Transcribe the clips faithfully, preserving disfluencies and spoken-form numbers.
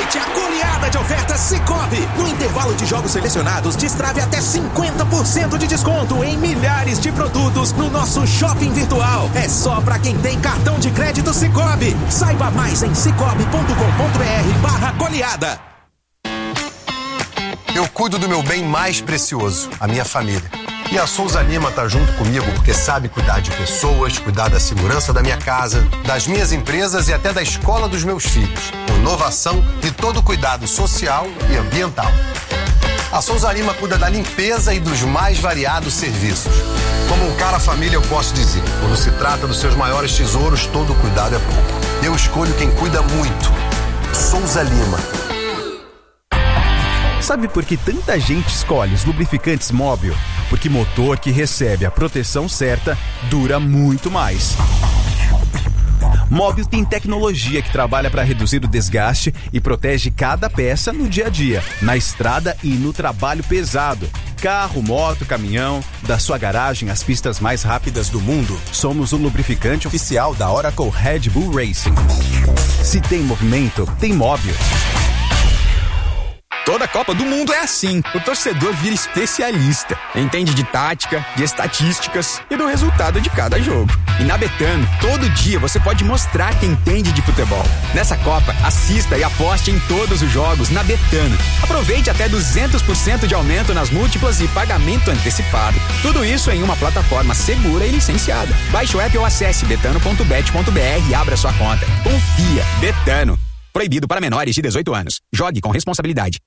Aproveite a goleada de ofertas Sicoob. No intervalo de jogos selecionados, destrave até cinquenta por cento de desconto em milhares de produtos no nosso shopping virtual. É só pra quem tem cartão de crédito Sicoob. Saiba mais em cicobi ponto com ponto br barra goleada. Eu cuido do meu bem mais precioso, a minha família. E a Souza Lima tá junto comigo porque sabe cuidar de pessoas, cuidar da segurança da minha casa, das minhas empresas e até da escola dos meus filhos. Com inovação e todo cuidado social e ambiental. A Souza Lima cuida da limpeza e dos mais variados serviços. Como um cara família, eu posso dizer, quando se trata dos seus maiores tesouros, todo cuidado é pouco. Eu escolho quem cuida muito. Souza Lima. Sabe por que tanta gente escolhe os lubrificantes Móbil? Porque motor que recebe a proteção certa dura muito mais. Móbil tem tecnologia que trabalha para reduzir o desgaste e protege cada peça no dia a dia, na estrada e no trabalho pesado. Carro, moto, caminhão, da sua garagem às pistas mais rápidas do mundo. Somos o lubrificante oficial da Oracle Red Bull Racing. Se tem movimento, tem Móbil. Toda Copa do Mundo é assim. O torcedor vira especialista. Entende de tática, de estatísticas e do resultado de cada jogo. E na Betano, todo dia você pode mostrar que entende de futebol. Nessa Copa, assista e aposte em todos os jogos na Betano. Aproveite até duzentos por cento de aumento nas múltiplas e pagamento antecipado. Tudo isso em uma plataforma segura e licenciada. Baixe o app ou acesse betano ponto bet ponto br e abra sua conta. Confia. Betano. Proibido para menores de dezoito anos. Jogue com responsabilidade.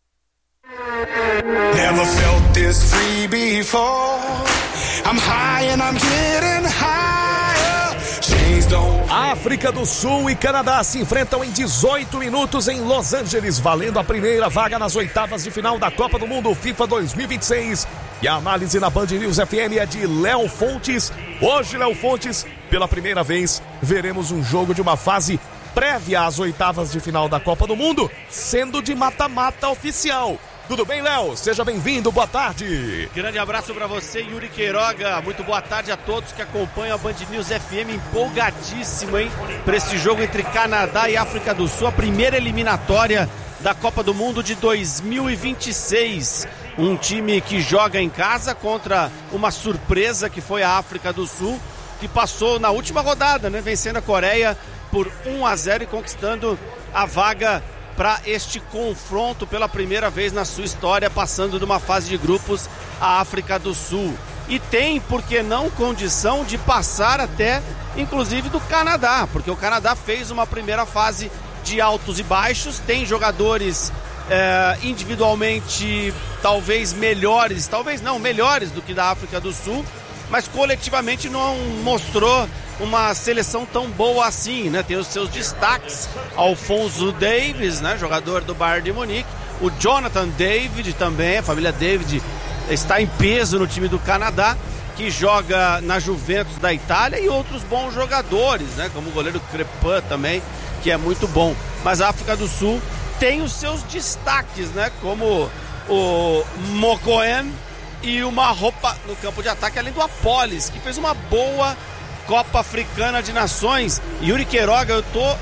Never felt this free before. I'm high and I'm getting higher. Chains don't... África do Sul e Canadá se enfrentam em dezoito minutos em Los Angeles, valendo a primeira vaga nas oitavas de final da Copa do Mundo FIFA dois mil e vinte e seis. E a análise na Band News F M é de Léo Fontes. Hoje, Léo Fontes, pela primeira vez, veremos um jogo de uma fase prévia às oitavas de final da Copa do Mundo, sendo de mata-mata oficial. Tudo bem, Léo? Seja bem-vindo, boa tarde. Grande abraço para você, Yuri Queiroga. Muito boa tarde a todos que acompanham a Band News F M. Empolgadíssimo, hein? Para esse jogo entre Canadá e África do Sul, a primeira eliminatória da Copa do Mundo de dois mil e vinte e seis. Um time que joga em casa contra uma surpresa que foi a África do Sul, que passou na última rodada, né? Vencendo a Coreia por um a zero e conquistando a vaga para este confronto pela primeira vez na sua história, passando de uma fase de grupos a África do Sul. E tem, por que não, condição de passar até, inclusive, do Canadá, porque o Canadá fez uma primeira fase de altos e baixos, tem jogadores é, individualmente talvez melhores, talvez não, melhores do que da África do Sul, mas coletivamente não mostrou uma seleção tão boa assim, né? Tem os seus destaques, Alphonso Davies, né? Jogador do Bayern de Munique, o Jonathan David também, a família David está em peso no time do Canadá, que joga na Juventus da Itália, e outros bons jogadores, né? Como o goleiro Crepin também, que é muito bom. Mas a África do Sul tem os seus destaques, né? Como o Mokoen e uma roupa no campo de ataque, além do Apolis, que fez uma boa Copa Africana de Nações. Yuri Queiroga, eu tô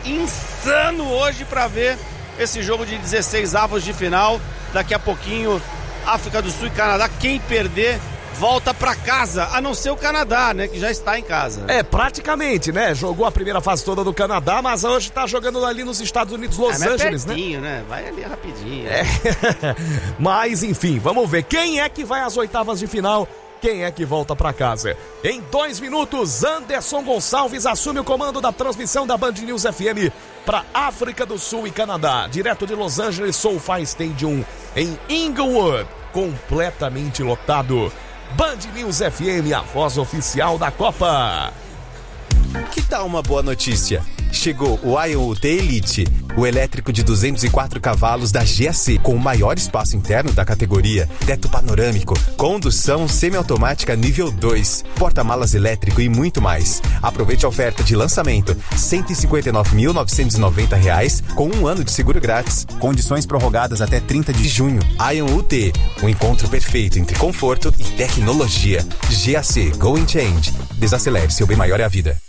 insano hoje para ver esse jogo de dezesseis avos de final. Daqui a pouquinho, África do Sul e Canadá. Quem perder volta para casa, a não ser o Canadá, né, que já está em casa. É, praticamente, né? Jogou a primeira fase toda do Canadá, mas hoje tá jogando ali nos Estados Unidos, Los é, Angeles, pertinho, né? né? Vai ali rapidinho. É. Mas, enfim, vamos ver quem é que vai às oitavas de final. Quem é que volta para casa? Em dois minutos, Anderson Gonçalves assume o comando da transmissão da Band News F M para África do Sul e Canadá, direto de Los Angeles, SoFi Stadium, em Inglewood, completamente lotado. Band News F M, a voz oficial da Copa. Que tal uma boa notícia? Chegou o Ion U T Elite, o elétrico de duzentos e quatro cavalos da G A C, com o maior espaço interno da categoria, teto panorâmico, condução semiautomática nível dois, porta-malas elétrico e muito mais. Aproveite a oferta de lançamento, cento e cinquenta e nove mil novecentos e noventa reais, com um ano de seguro grátis. Condições prorrogadas até trinta de junho. Ion U T, um encontro perfeito entre conforto e tecnologia. G A C, Go and Change. Desacelere, seu bem maior é a vida.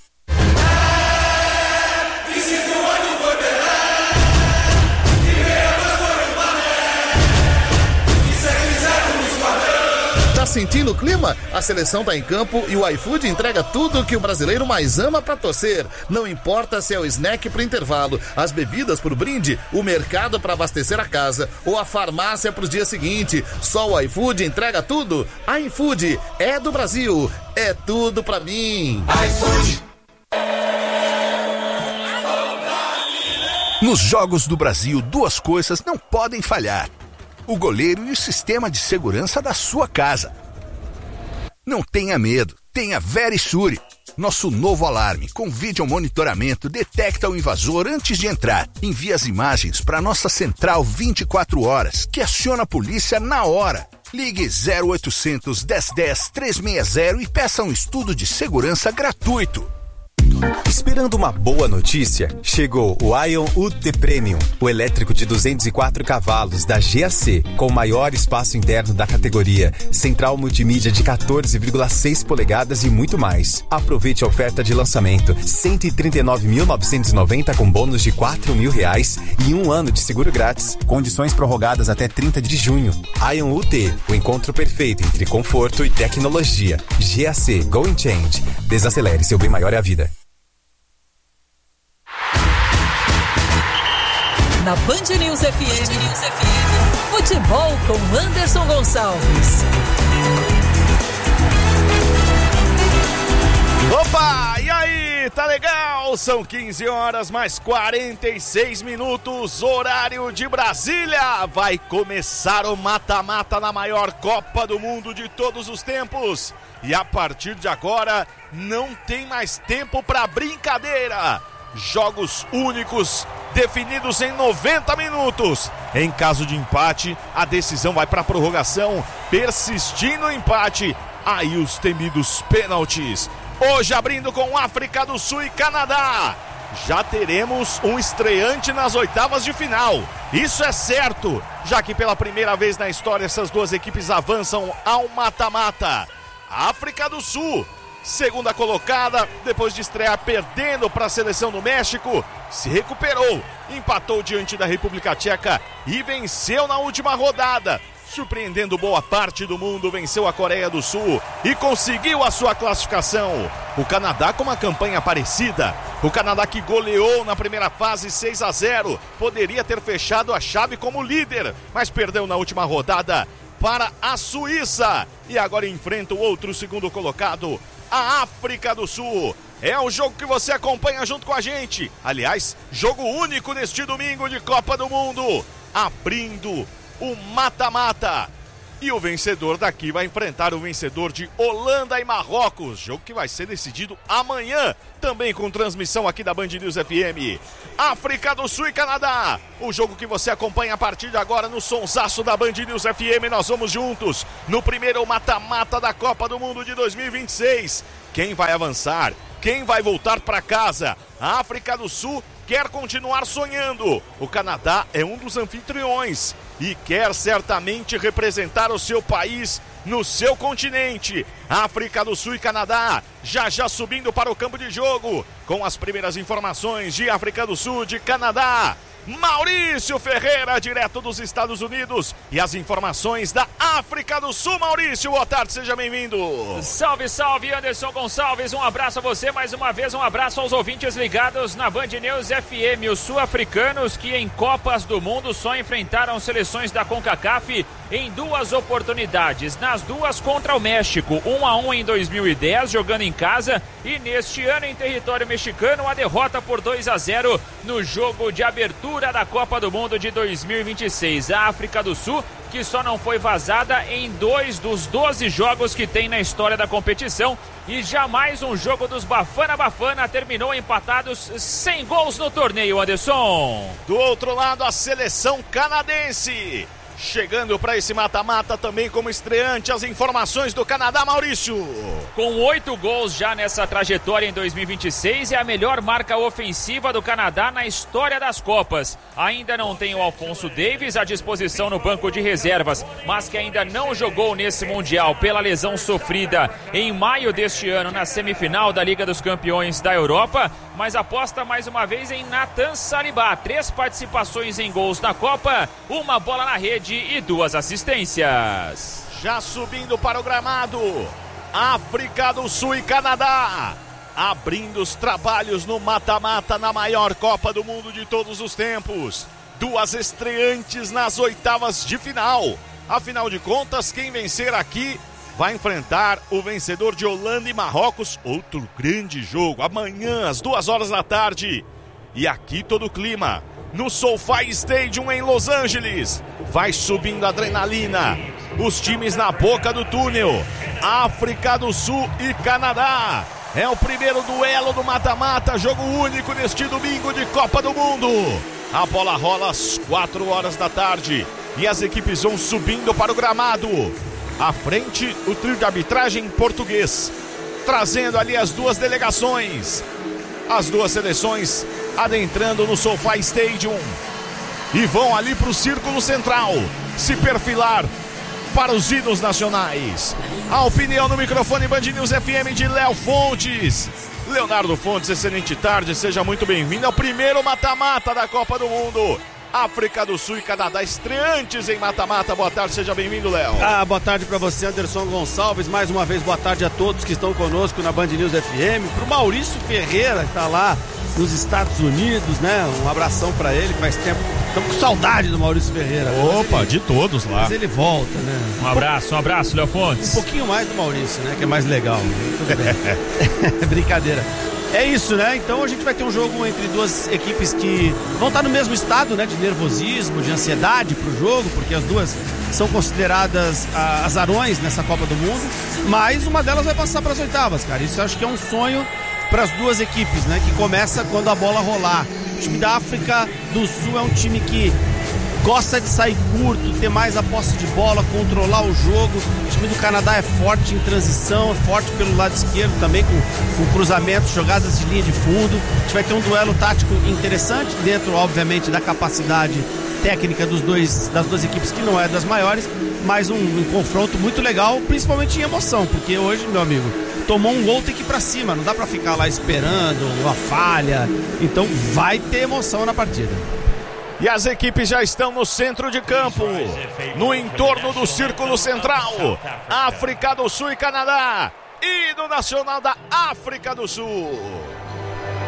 sentindo o clima? A seleção tá em campo e o iFood entrega tudo que o brasileiro mais ama pra torcer. Não importa se é o snack pro intervalo, as bebidas pro brinde, o mercado pra abastecer a casa ou a farmácia pro dia seguinte. Só o iFood entrega tudo. iFood é do Brasil, é tudo pra mim. iFood. Nos Jogos do Brasil, duas coisas não podem falhar: o goleiro e o sistema de segurança da sua casa. Não tenha medo, tenha Verisure. Nosso novo alarme com vídeo monitoramento detecta o invasor antes de entrar. Envia as imagens para nossa central vinte e quatro horas, que aciona a polícia na hora. Ligue zero oitocentos, dez dez, trezentos e sessenta e peça um estudo de segurança gratuito. Esperando uma boa notícia? Chegou o Ion U T Premium, o elétrico de duzentos e quatro cavalos da G A C, com o maior espaço interno da categoria, central multimídia de quatorze vírgula seis polegadas e muito mais. Aproveite a oferta de lançamento, cento e trinta e nove mil novecentos e noventa com bônus de quatro mil reais e um ano de seguro grátis. Condições prorrogadas até trinta de junho. Ion U T, o encontro perfeito entre conforto e tecnologia. G A C, Go and Change. Desacelere, seu bem maior é a vida. Na Band News F M, Band News F M, futebol com Anderson Gonçalves. Opa, e aí, tá legal? São quinze horas mais quarenta e seis minutos, horário de Brasília. Vai começar o mata-mata na maior Copa do Mundo de todos os tempos. E a partir de agora, não tem mais tempo pra brincadeira. Jogos únicos, definidos em noventa minutos. Em caso de empate, a decisão vai para a prorrogação. Persistindo o empate, aí os temidos pênaltis. Hoje abrindo com África do Sul e Canadá. Já teremos um estreante nas oitavas de final. Isso é certo, já que pela primeira vez na história essas duas equipes avançam ao mata-mata. África do Sul, segunda colocada, depois de estrear perdendo para a seleção do México, se recuperou, empatou diante da República Tcheca e venceu na última rodada. Surpreendendo boa parte do mundo, venceu a Coreia do Sul e conseguiu a sua classificação. O Canadá com uma campanha parecida. O Canadá que goleou na primeira fase seis a zero, poderia ter fechado a chave como líder, mas perdeu na última rodada para a Suíça. E agora enfrenta o outro segundo colocado, a África do Sul. É o jogo que você acompanha junto com a gente. Aliás, jogo único neste domingo de Copa do Mundo. Abrindo o mata-mata. E o vencedor daqui vai enfrentar o vencedor de Holanda e Marrocos. Jogo que vai ser decidido amanhã, também com transmissão aqui da Band News F M. África do Sul e Canadá. O jogo que você acompanha a partir de agora no sonsaço da Band News F M. Nós vamos juntos no primeiro mata-mata da Copa do Mundo de dois mil e vinte e seis. Quem vai avançar? Quem vai voltar para casa? A África do Sul quer continuar sonhando. O Canadá é um dos anfitriões e quer certamente representar o seu país no seu continente. África do Sul e Canadá já já subindo para o campo de jogo com as primeiras informações de África do Sul, de Canadá. Maurício Ferreira, direto dos Estados Unidos, e as informações da África do Sul. Maurício, boa tarde, seja bem-vindo. Salve, salve, Anderson Gonçalves, um abraço a você mais uma vez, um abraço aos ouvintes ligados na Band News F M. Os sul-africanos que em Copas do Mundo só enfrentaram seleções da CONCACAF em duas oportunidades, nas duas contra o México, um a um em dois mil e dez, jogando em casa, e neste ano em território mexicano, a derrota por dois a zero no jogo de abertura da Copa do Mundo de dois mil e vinte e seis. A África do Sul, que só não foi vazada em dois dos doze jogos que tem na história da competição, e jamais um jogo dos Bafana Bafana terminou empatados sem gols no torneio, Anderson. Do outro lado, a seleção canadense, chegando para esse mata-mata também como estreante. As informações do Canadá, Maurício. Com oito gols já nessa trajetória em dois mil e vinte e seis, é a melhor marca ofensiva do Canadá na história das Copas. Ainda não tem o Alphonso Davies à disposição no banco de reservas, mas que ainda não jogou nesse Mundial pela lesão sofrida em maio deste ano na semifinal da Liga dos Campeões da Europa, mas aposta mais uma vez em Nathan Saliba. Três participações em gols na Copa, uma bola na rede e duas assistências. Já subindo para o gramado, África do Sul e Canadá, abrindo os trabalhos no mata-mata na maior Copa do Mundo de todos os tempos. Duas estreantes nas oitavas de final. Afinal de contas, quem vencer aqui vai enfrentar o vencedor de Holanda e Marrocos. Outro grande jogo, amanhã às duas horas da tarde. E aqui todo o clima, no SoFi Stadium em Los Angeles. Vai subindo a adrenalina. Os times na boca do túnel. África do Sul e Canadá. É o primeiro duelo do mata-mata, jogo único neste domingo de Copa do Mundo. A bola rola às quatro horas da tarde e as equipes vão subindo para o gramado. À frente, o trio de arbitragem português, trazendo ali as duas delegações. As duas seleções adentrando no SoFi Stadium e vão ali para o círculo central se perfilar para os hinos nacionais. A opinião no microfone Band News F M de Léo Fontes. Leonardo Fontes, excelente tarde, seja muito bem-vindo ao primeiro mata-mata da Copa do Mundo. África do Sul e Canadá, estreantes em mata-mata. Boa tarde, seja bem-vindo, Léo. Ah, boa tarde para você, Anderson Gonçalves. Mais uma vez, boa tarde a todos que estão conosco na Band News F M. Pro Maurício Ferreira, que está lá nos Estados Unidos, né? Um abração para ele, faz tempo. Estamos com saudade do Maurício Ferreira. Opa, ele, de todos lá. Mas ele volta, né? Um abraço, um abraço, Léo Fontes. Um pouquinho mais do Maurício, né? Que é mais legal. Tudo bem. Brincadeira. É isso, né? Então a gente vai ter um jogo entre duas equipes que vão estar no mesmo estado, né? De nervosismo, de ansiedade pro jogo, porque as duas são consideradas ah, azarões nessa Copa do Mundo, mas uma delas vai passar para as oitavas, cara. Isso eu acho que é um sonho para as duas equipes, né? Que começa quando a bola rolar. O time da África do Sul é um time que gosta de sair curto, ter mais a posse de bola, controlar o jogo. O time do Canadá é forte em transição, é forte pelo lado esquerdo também, com, com cruzamentos, jogadas de linha de fundo. A gente vai ter um duelo tático interessante, dentro, obviamente, da capacidade técnica dos dois, das duas equipes, que não é das maiores, mas um, um confronto muito legal, principalmente em emoção, porque hoje, meu amigo, tomou um gol, tem que ir pra cima, não dá pra ficar lá esperando uma falha. Então vai ter emoção na partida. E as equipes já estão no centro de campo, no entorno do círculo central. África do Sul e Canadá, hino nacional da África do Sul.